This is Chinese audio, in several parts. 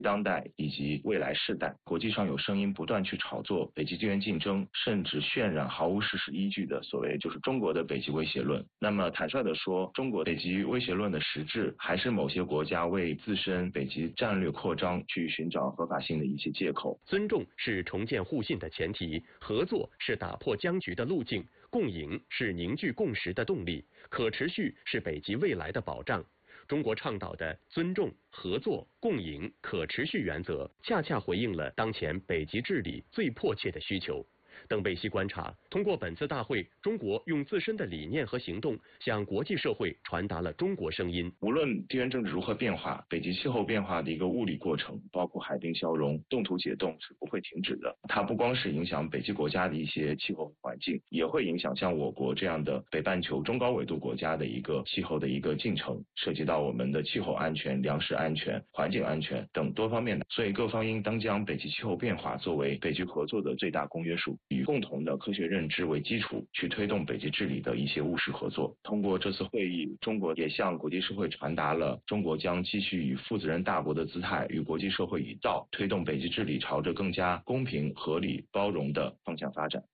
当代以及未来世代。国际上有声音不断去炒作北极地缘竞争，甚至渲染毫无事实依据的所谓就是中国的北极威胁论。那么坦率地说，中国北极威胁论的实质还是某些国家为自身北极战略扩张去寻找合法性的一些借口。 尊重是重建互信的前提，合作是打破僵局的路径，共赢是凝聚共识的动力，可持续是北极未来的保障。中国倡导的尊重、合作、共赢、可持续原则，恰恰回应了当前北极治理最迫切的需求。邓贝西观察，通过本次大会，中国用自身的理念和行动向国际社会传达了中国声音。 无论地缘政治如何变化，北极气候变化的一个物理过程，包括海冰消融、冻土解冻是不会停止的。它不光是影响北极国家的一些气候环境，也会影响像我国这样的北半球中高纬度国家的一个气候的一个进程，涉及到我们的气候安全、粮食安全、环境安全等多方面的。所以各方应当将北极气候变化作为北极合作的最大公约数，以共同的科学认知为基础，去推动北极治理的一些务实合作。通过这次会议，中国也向国际社会传达了中国将继续以负责任大国的姿态，与国际社会一道，推动北极治理朝着更加公平、合理、包容的方向发展。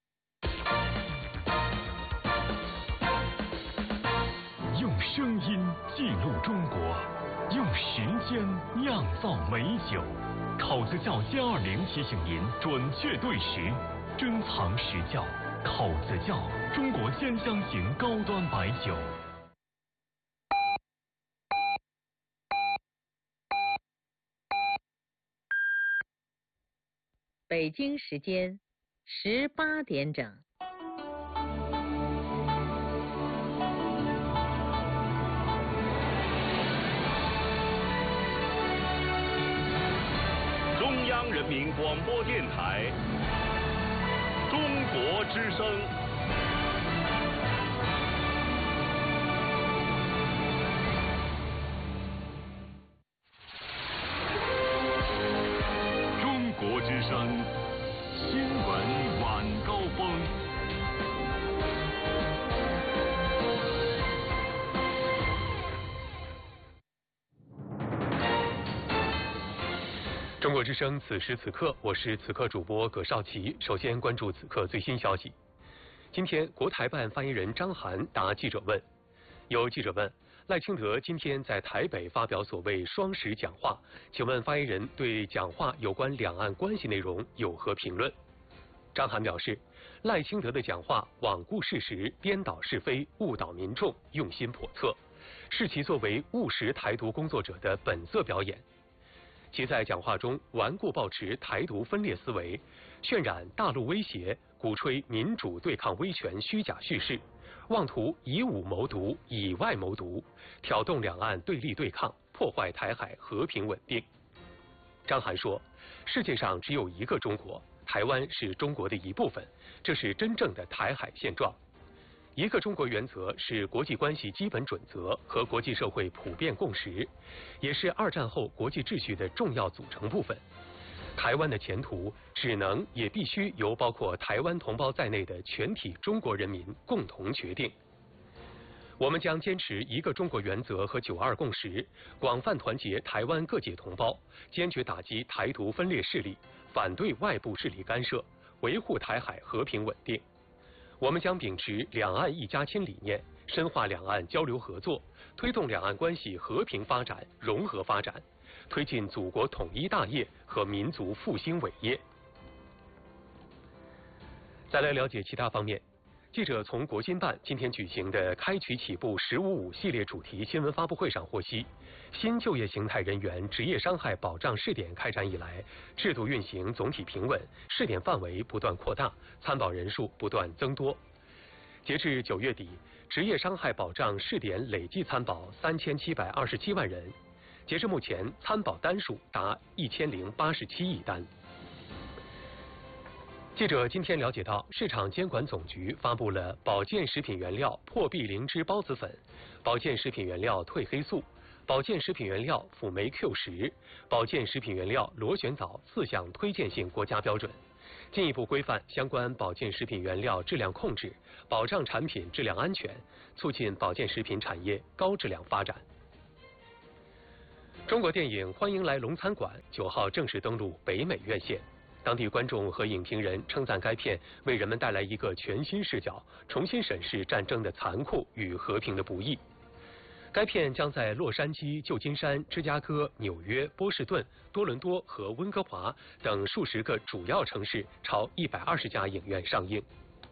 用声音记录中国，用时间酿造美酒。口子窖+20提醒您准确对时，珍藏实窖。口子窖，中国兼香型高端白酒。 北京时间18点整。 中央人民广播电台中国之声。 中国之声新闻晚高峰。 中国之声此时此刻，我是此刻主播葛绍奇。首先关注此刻最新消息。今天，国台办发言人张涵答记者问。有记者问，赖清德今天在台北发表所谓双10讲话，请问发言人对讲话有关两岸关系内容有何评论？张涵表示，赖清德的讲话罔顾事实、颠倒是非、误导民众，用心叵测，是其作为务实台独工作者的本色表演。其在讲话中顽固抱持台独分裂思维，渲染大陆威胁，鼓吹民主对抗威权虚假叙事，妄图以武谋独、以外谋独，挑动两岸对立对抗，破坏台海和平稳定。张涵说，世界上只有一个中国，台湾是中国的一部分，这是真正的台海现状。一个中国原则是国际关系基本准则和国际社会普遍共识，也是二战后国际秩序的重要组成部分。台湾的前途只能也必须由包括台湾同胞在内的全体中国人民共同决定。我们将坚持一个中国原则和9·2共识，广泛团结台湾各界同胞，坚决打击台独分裂势力，反对外部势力干涉，维护台海和平稳定。我们将秉持两岸一家亲理念，深化两岸交流合作，推动两岸关系和平发展、融合发展，推进祖国统一大业和民族复兴伟业。再来了解其他方面。记者从国新办今天举行的开局起步“15+5”系列主题新闻发布会上获悉，新就业形态人员职业伤害保障试点开展以来，制度运行总体平稳，试点范围不断扩大，参保人数不断增多。截至9月底，职业伤害保障试点累计参保3727万人，截至目前，参保单数达1087亿单。记者今天了解到，市场监管总局发布了保健食品原料破壁灵芝孢子粉、保健食品原料褪黑素、保健食品原料辅酶 Q10、保健食品原料螺旋藻4项推荐性国家标准，进一步规范相关保健食品原料质量控制，保障产品质量安全，促进保健食品产业高质量发展。 中国电影《欢迎来龙餐馆》9号正式登陆北美院线。当地观众和影评人称赞该片为人们带来一个全新视角，重新审视战争的残酷与和平的不易。该片将在洛杉矶、旧金山、芝加哥、纽约、波士顿、多伦多和温哥华等数十个主要城市超120家影院上映。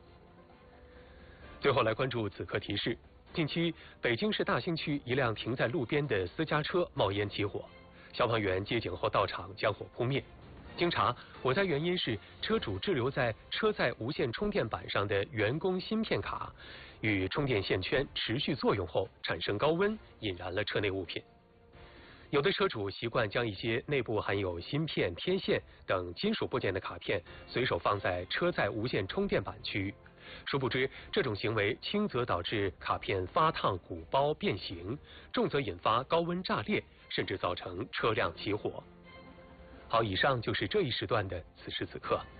最后来关注此刻提示：近期，北京市大兴区一辆停在路边的私家车冒烟起火，消防员接警后到场将火扑灭。经查，火灾原因是车主滞留在车载无线充电板上的员工芯片卡与充电线圈持续作用后产生高温，引燃了车内物品。有的车主习惯将一些内部含有芯片、天线等金属部件的卡片随手放在车载无线充电板区域，殊不知这种行为轻则导致卡片发烫、鼓包、变形，重则引发高温炸裂，甚至造成车辆起火。好，以上就是这一时段的此时此刻。